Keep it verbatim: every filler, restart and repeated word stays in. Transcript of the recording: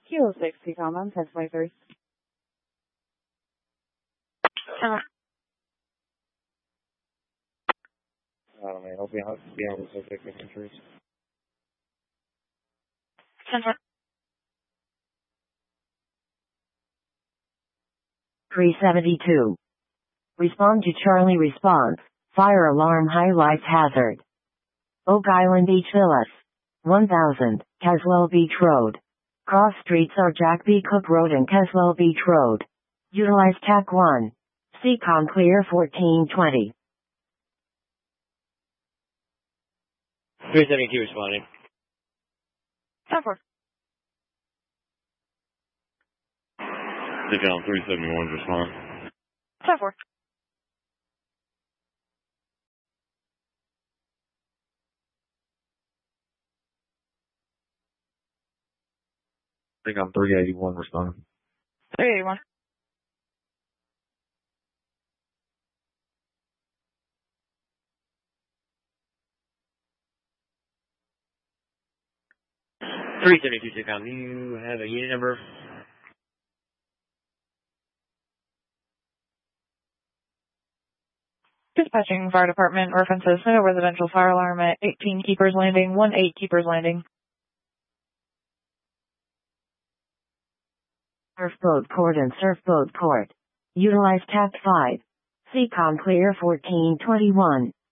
Kilo six, T COM on ten twenty-three. Uh, oh man, I'll be on, be on the subject of interest. three seventy-two. Respond to Charlie response. Fire alarm highlights hazard. Oak Island Beach Villas. one thousand, Caswell Beach Road. Cross streets are Jack B. Cook Road and Caswell Beach Road. Utilize T A C one. C COM clear fourteen twenty. three seventy-two responding. ten four. C COM three seventy-one respond. ten four. C COM three eighty-one respond. three eighty-one. three seventy-two C COM, you have a unit number? Dispatching Fire Department references no residential fire alarm at eighteen Keepers Landing, one eight Keepers Landing. Surfboat Court and Surfboat Court. Utilize T A C five. C COM clear fourteen twenty-one.